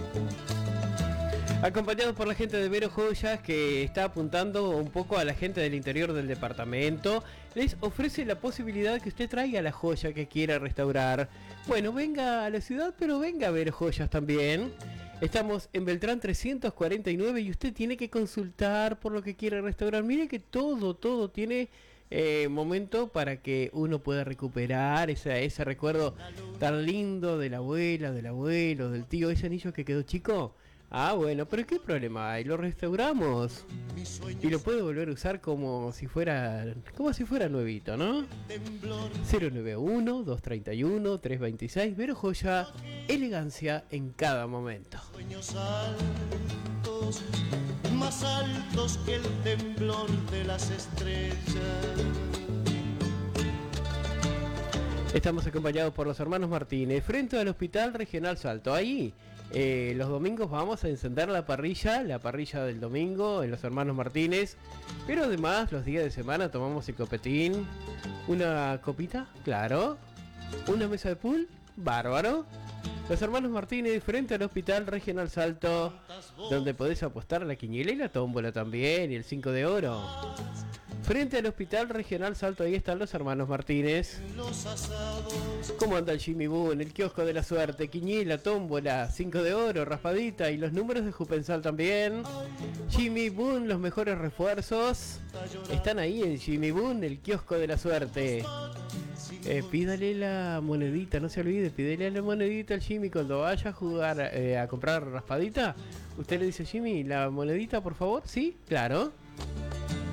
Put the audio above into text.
Acompañados por la gente de Vero Joyas, que está apuntando un poco a la gente del interior del departamento. Les ofrece la posibilidad de que usted traiga la joya que quiera restaurar. Bueno, venga a la ciudad, pero venga a Vero Joyas también. Estamos en Beltrán 349 y usted tiene que consultar por lo que quiere restaurar. Mire que todo tiene momento para que uno pueda recuperar ese recuerdo tan lindo de la abuela, del abuelo, del tío, ese anillo que quedó chico. Ah, bueno, pero ¿qué problema hay? Lo restauramos y lo puede volver a usar como si fuera nuevito, ¿no? 091-231-326, Vero Joya, elegancia en cada momento. Sueños altos, más altos que el temblor de las estrellas. Estamos acompañados por los hermanos Martínez, frente al Hospital Regional Salto. Ahí, los domingos vamos a encender la parrilla del domingo en los hermanos Martínez. Pero además, los días de semana tomamos el copetín, una copita, claro, una mesa de pool, bárbaro. Los hermanos Martínez, frente al Hospital Regional Salto, donde podés apostar a la quiniela y la tómbola también, y el 5 de oro. Frente al Hospital Regional Salto, ahí están los hermanos Martínez. ¿Cómo anda el Jimmy Boone? El kiosco de la suerte, quiniela, tómbola, 5 de oro, raspadita y los números de Jupensal también. Jimmy Boone, los mejores refuerzos están ahí en Jimmy Boone, el kiosco de la suerte. Pídale la monedita, no se olvide, pídale la monedita al Jimmy cuando vaya a jugar, a comprar raspadita. Usted le dice, Jimmy, la monedita por favor, ¿sí? Claro.